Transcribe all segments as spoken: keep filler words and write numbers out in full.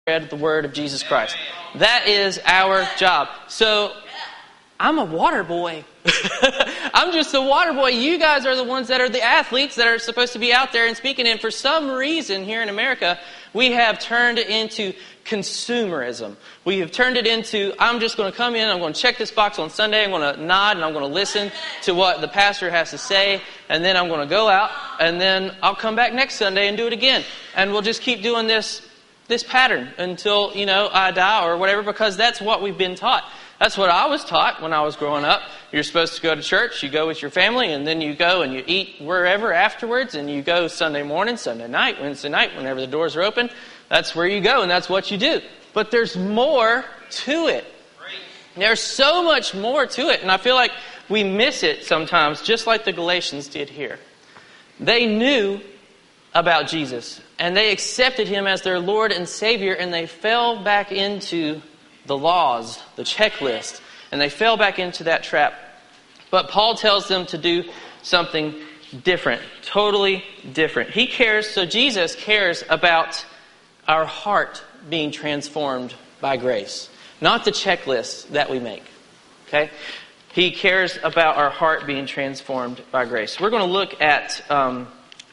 spread the word of Jesus Christ. That is our job. So, I'm a water boy. I'm just a water boy. You guys are the ones that are the athletes that are supposed to be out there and speaking. And for some reason here in America, we have turned it into consumerism. We have turned it into, I'm just going to come in, I'm going to check this box on Sunday, I'm going to nod, and I'm going to listen to what the pastor has to say, and then I'm going to go out, and then I'll come back next Sunday and do it again. And we'll just keep doing this this pattern until, you know, I die or whatever, because that's what we've been taught. That's what I was taught when I was growing up. You're supposed to go to church, you go with your family, and then you go and you eat wherever afterwards, and you go Sunday morning, Sunday night, Wednesday night, whenever the doors are open. That's where you go, and that's what you do. But there's more to it. There's so much more to it, and I feel like we miss it sometimes, just like the Galatians did here. They knew about Jesus, and they accepted Him as their Lord and Savior, and they fell back into the laws, the checklist, and they fell back into that trap. But Paul tells them to do something different, totally different. He cares, so Jesus cares about our heart being transformed by grace, not the checklist that we make. Okay? He cares about our heart being transformed by grace. We're going to look at um,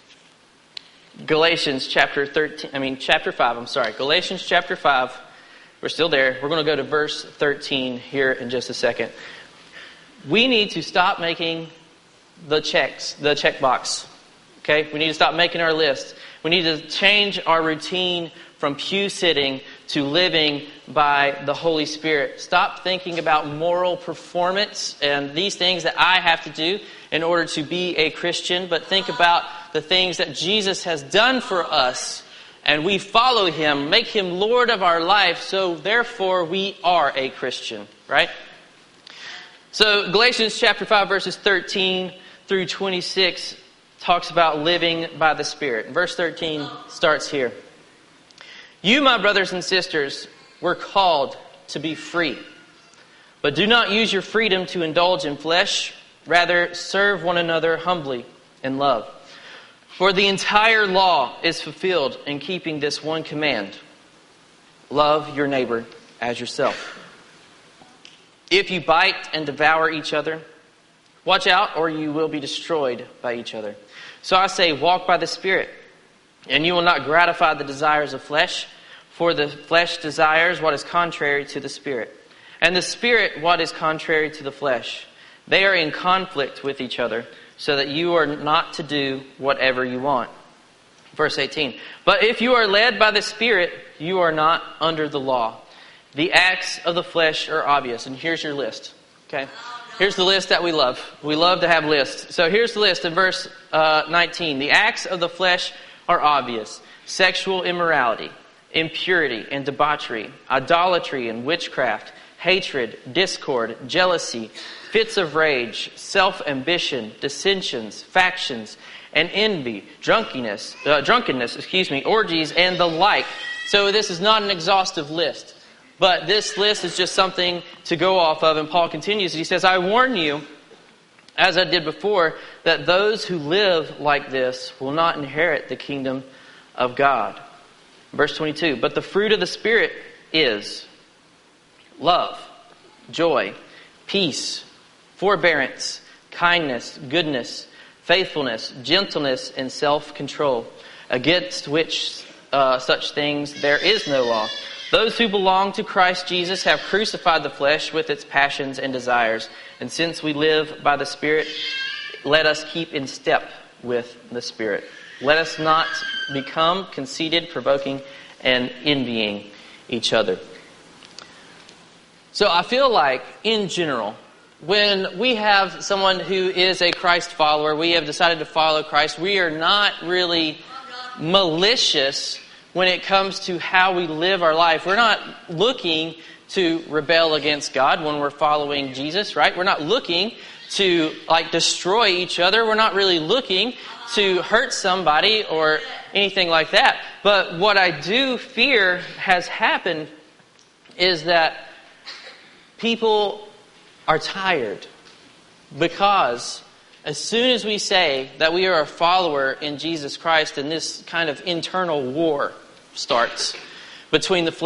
Galatians chapter thirteen. I mean, chapter five. I'm sorry, Galatians chapter five. We're still there. We're going to go to verse thirteen here in just a second. We need to stop making the checks, the checkbox. Okay? We need to stop making our list. We need to change our routine from pew sitting to living by the Holy Spirit. Stop thinking about moral performance and these things that I have to do in order to be a Christian, but think about the things that Jesus has done for us. And we follow Him, make Him Lord of our life, so therefore we are a Christian, right? So Galatians chapter five, verses thirteen through twenty-six talks about living by the Spirit. Verse thirteen starts here. You, my brothers and sisters, were called to be free. But do not use your freedom to indulge in flesh. Rather, serve one another humbly in love. For the entire law is fulfilled in keeping this one command. Love your neighbor as yourself. If you bite and devour each other, watch out or you will be destroyed by each other. So I say, walk by the Spirit, and you will not gratify the desires of flesh. For the flesh desires what is contrary to the Spirit, and the Spirit what is contrary to the flesh. They are in conflict with each other, so that you are not to do whatever you want. Verse eighteen. But if you are led by the Spirit, you are not under the law. The acts of the flesh are obvious. And here's your list. Okay? Here's the list that we love. We love to have lists. So here's the list in verse uh, nineteen. The acts of the flesh are obvious. Sexual immorality, impurity and debauchery, idolatry and witchcraft, hatred, discord, jealousy, fits of rage, self-ambition, dissensions, factions, and envy, drunkenness, uh, drunkenness, excuse me, orgies, and the like. So this is not an exhaustive list, but this list is just something to go off of. And Paul continues, he says, I warn you, as I did before, that those who live like this will not inherit the kingdom of God. Verse twenty-two, but the fruit of the Spirit is love, joy, peace, forbearance, kindness, goodness, faithfulness, gentleness, and self-control. Against which uh, such things there is no law. Those who belong to Christ Jesus have crucified the flesh with its passions and desires. And since we live by the Spirit, let us keep in step with the Spirit. Let us not become conceited, provoking, and envying each other. So I feel like, in general, when we have someone who is a Christ follower, we have decided to follow Christ, we are not really malicious when it comes to how we live our life. We're not looking to rebel against God when we're following Jesus, right? We're not looking to like destroy each other. We're not really looking to hurt somebody or anything like that. But what I do fear has happened is that people are tired because as soon as we say that we are a follower in Jesus Christ, and this kind of internal war starts between the flesh